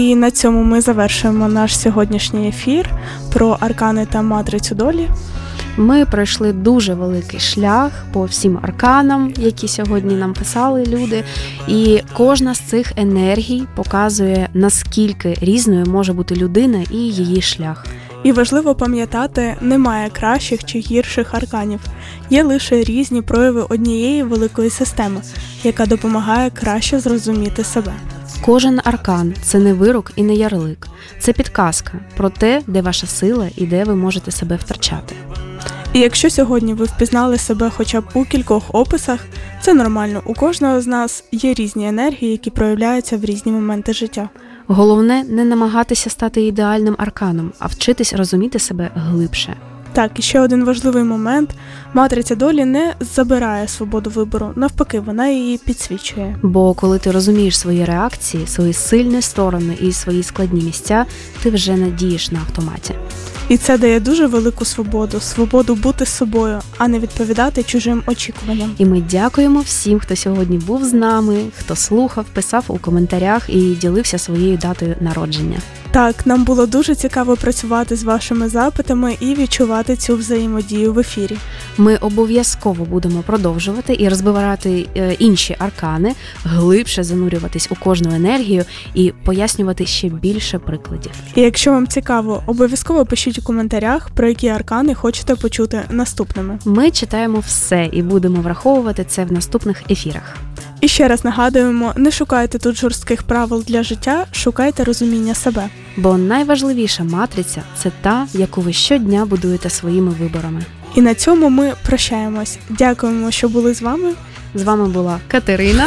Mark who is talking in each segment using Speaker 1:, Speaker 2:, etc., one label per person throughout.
Speaker 1: І на цьому ми завершуємо наш сьогоднішній ефір про аркани та матрицю долі.
Speaker 2: Ми пройшли дуже великий шлях по всім арканам, які сьогодні нам писали люди, і кожна з цих енергій показує, наскільки різною може бути людина і її шлях.
Speaker 1: І важливо пам'ятати, немає кращих чи гірших арканів. Є лише різні прояви однієї великої системи, яка допомагає краще зрозуміти себе.
Speaker 2: Кожен аркан – це не вирок і не ярлик. Це підказка про те, де ваша сила і де ви можете себе втрачати.
Speaker 1: І якщо сьогодні ви впізнали себе хоча б у кількох описах, це нормально. У кожного з нас є різні енергії, які проявляються в різні моменти життя.
Speaker 2: Головне – не намагатися стати ідеальним арканом, а вчитись розуміти себе глибше.
Speaker 1: Так, і ще один важливий момент. Матриця долі не забирає свободу вибору, навпаки, вона її підсвічує.
Speaker 2: Бо коли ти розумієш свої реакції, свої сильні сторони і свої складні місця, ти вже не дієш на автоматі.
Speaker 1: І це дає дуже велику свободу бути собою, а не відповідати чужим очікуванням.
Speaker 2: І ми дякуємо всім, хто сьогодні був з нами, хто слухав, писав у коментарях і ділився своєю датою народження.
Speaker 1: Так, нам було дуже цікаво працювати з вашими запитами і відчувати цю взаємодію в ефірі.
Speaker 2: Ми обов'язково будемо продовжувати і розбирати інші аркани, глибше занурюватись у кожну енергію і пояснювати ще більше прикладів.
Speaker 1: І якщо вам цікаво, обов'язково пишіть у коментарях, про які аркани хочете почути наступними.
Speaker 2: Ми читаємо все і будемо враховувати це в наступних ефірах.
Speaker 1: І ще раз нагадуємо, не шукайте тут жорстких правил для життя, шукайте розуміння себе.
Speaker 2: Бо найважливіша матриця – це та, яку ви щодня будуєте своїми виборами.
Speaker 1: І на цьому ми прощаємось. Дякуємо, що були з вами.
Speaker 2: З вами була Катерина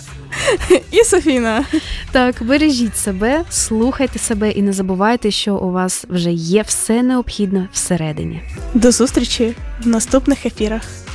Speaker 1: і Софіна.
Speaker 2: Так, бережіть себе, слухайте себе і не забувайте, що у вас вже є все необхідне всередині.
Speaker 1: До зустрічі в наступних ефірах.